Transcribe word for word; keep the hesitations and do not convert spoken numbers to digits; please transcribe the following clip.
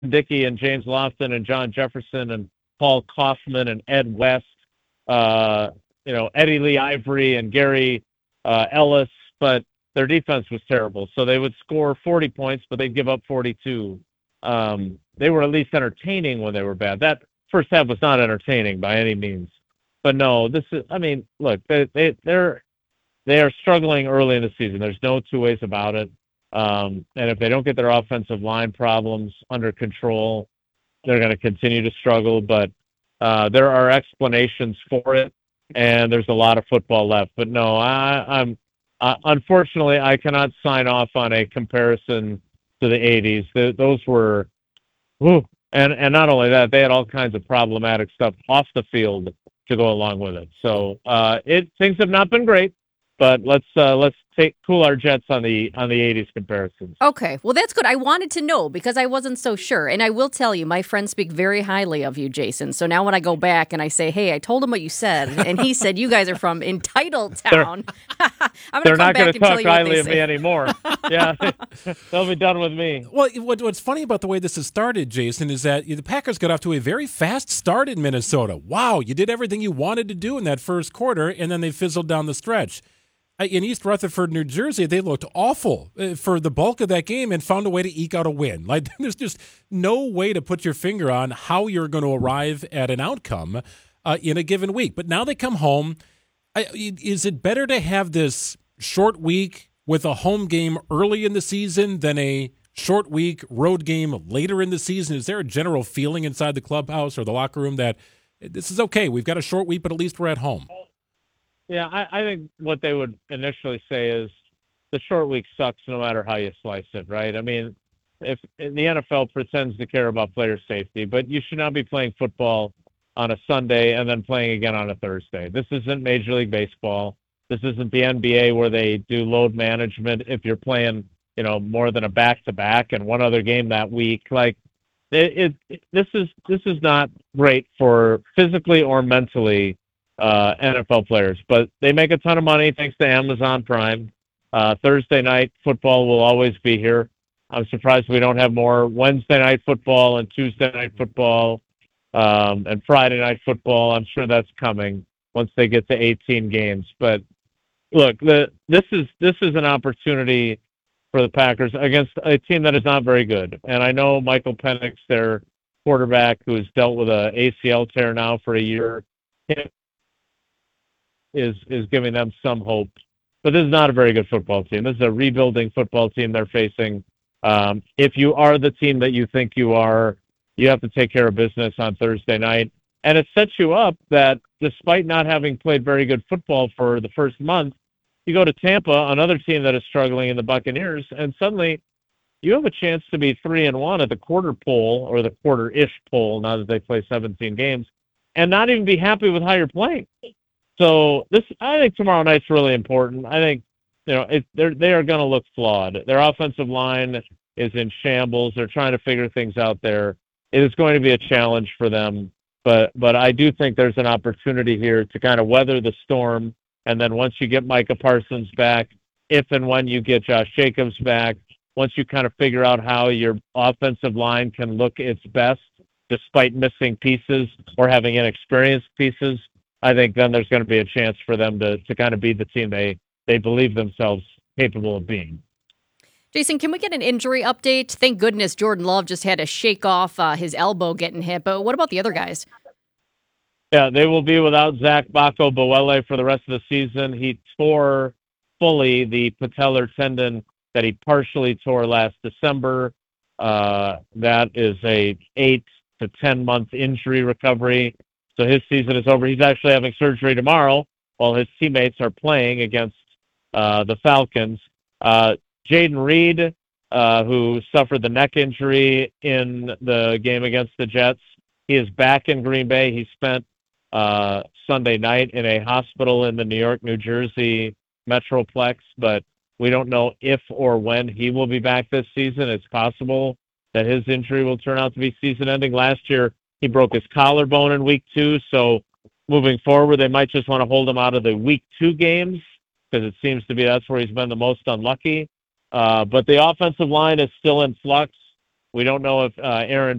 Dickey and James Lofton and John Jefferson and Paul Kaufman and Ed West, uh, you know, Eddie Lee Ivory and Gary uh, Ellis, but their defense was terrible. So they would score forty points, but they'd give up forty-two. Um, they were at least entertaining when they were bad. That first half was not entertaining by any means. But no, this is, I mean, look, they, they, they're, they are struggling early in the season. There's no two ways about it. Um, and if they don't get their offensive line problems under control, they're going to continue to struggle. But uh, there are explanations for it, and there's a lot of football left. But no, I, I'm uh, unfortunately I cannot sign off on a comparison to the eighties. The, those were, whew, and and not only that, they had all kinds of problematic stuff off the field to go along with it. So uh, it things have not been great. But let's uh, let's take cool our jets on the on the eighties comparisons. Okay, well that's good. I wanted to know because I wasn't so sure, and I will tell you, my friends speak very highly of you, Jason. So now when I go back and I say, "Hey, I told him what you said," and he said, "You guys are from entitled town," I'm gonna they're come not back going to talk highly of say. me anymore. Yeah, they'll be done with me. Well, what, what's funny about the way this has started, Jason, is that the Packers got off to a very fast start in Minnesota. Wow, you did everything you wanted to do in that first quarter, and then they fizzled down the stretch. In East Rutherford, New Jersey, they looked awful for the bulk of that game and found a way to eke out a win. Like, there's just no way to put your finger on how you're going to arrive at an outcome uh, in a given week. But now they come home. I, is it better to have this short week with a home game early in the season than a short week road game later in the season? Is there a general feeling inside the clubhouse or the locker room that this is okay, we've got a short week, but at least we're at home? Yeah, I, I think what they would initially say is the short week sucks no matter how you slice it, right? I mean, if the N F L pretends to care about player safety, but you should not be playing football on a Sunday and then playing again on a Thursday. This isn't Major League Baseball. This isn't the N B A where they do load management if you're playing, you know, more than a back-to-back and one other game that week. Like, it, it this is this is not great for physically or mentally Uh, N F L players, but they make a ton of money thanks to Amazon Prime. Uh, Thursday night football will always be here. I'm surprised we don't have more Wednesday night football and Tuesday night football um, and Friday night football. I'm sure that's coming once they get to eighteen games. But look, the, this is this is an opportunity for the Packers against a team that is not very good. And I know Michael Penix, their quarterback, who has dealt with a A C L tear now for a year, is is giving them some hope. But this is not a very good football team. This is a rebuilding football team they're facing. Um, if you are the team that you think you are, you have to take care of business on Thursday night. And it sets you up that despite not having played very good football for the first month, you go to Tampa, another team that is struggling in the Buccaneers, and suddenly you have a chance to be three and one at the quarter poll or the quarter-ish poll now that they play seventeen games and not even be happy with how you're playing. So this, I think tomorrow night's really important. I think, you know, it, they're, they are going to look flawed. Their offensive line is in shambles. They're trying to figure things out there. It is going to be a challenge for them. But, but I do think there's an opportunity here to kind of weather the storm. And then once you get Micah Parsons back, if and when you get Josh Jacobs back, once you kind of figure out how your offensive line can look its best despite missing pieces or having inexperienced pieces, I think then there's going to be a chance for them to, to kind of be the team they, they believe themselves capable of being. Jason, can we get an injury update? Thank goodness Jordan Love just had to shake off uh, his elbow getting hit, but what about the other guys? Yeah, they will be without Zach Bako Boele for the rest of the season. He tore fully the patellar tendon that he partially tore last December. Uh, that is a eight to ten month injury recovery. So his season is over. He's actually having surgery tomorrow while his teammates are playing against uh, the Falcons. Uh, Jaden Reed, uh, who suffered the neck injury in the game against the Jets, he is back in Green Bay. He spent uh, Sunday night in a hospital in the New York, New Jersey Metroplex, but we don't know if or when he will be back this season. It's possible that his injury will turn out to be season-ending. Last year, he broke his collarbone in week two, so moving forward, they might just want to hold him out of the week two games because it seems to be that's where he's been the most unlucky. Uh, but the offensive line is still in flux. We don't know if uh, Aaron